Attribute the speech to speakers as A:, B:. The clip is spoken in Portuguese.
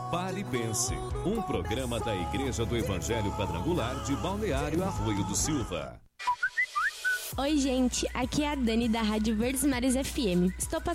A: Pare e Pense, um programa da Igreja do Evangelho Quadrangular de Balneário Arroio do Silva.
B: Oi, gente, aqui é a Dani da Rádio Verdes Mares FM. Estou passando